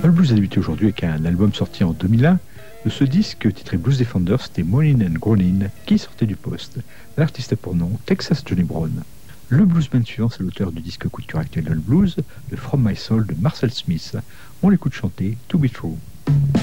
Le blues a débuté aujourd'hui avec un album sorti en 2001. De ce disque, titré Blues Defender, c'était Moanin' and Groanin' qui sortait du poste. L'artiste a pour nom Texas Johnny Brown. Le bluesman suivant, c'est l'auteur du disque coup de cœur actuel dans le blues, le From My Soul de Marcel Smith. On l'écoute chanter To Be True.